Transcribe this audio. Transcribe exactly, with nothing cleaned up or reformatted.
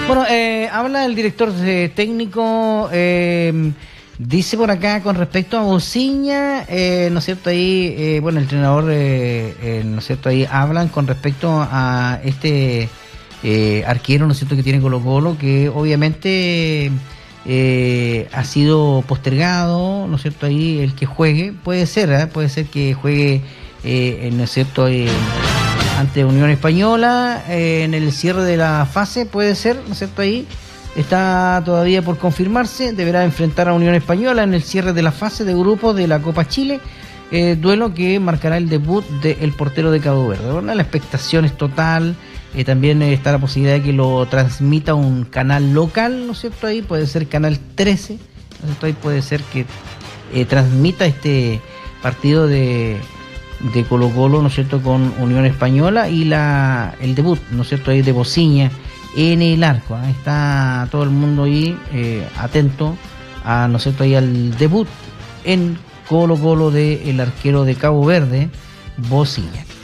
Bueno, eh, habla el director eh, técnico, eh, dice por acá con respecto a Bociña, eh, ¿no es cierto? Ahí, eh, bueno, el entrenador, eh, eh, ¿no es cierto? Ahí hablan con respecto a este eh, arquero, ¿no es cierto? Que tiene Colo-Colo, que obviamente eh, ha sido postergado, ¿no es cierto? Ahí el que juegue, puede ser, ¿eh? Puede ser que juegue, eh, ¿no es cierto? Eh, ante Unión Española, eh, en el cierre de la fase, puede ser, ¿no es cierto? Ahí está todavía por confirmarse, deberá enfrentar a Unión Española en el cierre de la fase de grupos de la Copa Chile, eh, duelo que marcará el debut del portero de Cabo Verde. Bueno, la expectación es total, eh, también está la posibilidad de que lo transmita un canal local, ¿no es cierto? Ahí puede ser Canal trece, ¿no es cierto? Ahí puede ser que eh, transmita este partido de... de Colo-Colo, ¿no es cierto?, con Unión Española y la el debut, ¿no es cierto?, ahí de Bociña en el arco. ¿eh? Está todo el mundo ahí eh, atento a, ¿no es cierto?, ahí al debut en Colo-Colo del arquero de Cabo Verde, Bociña.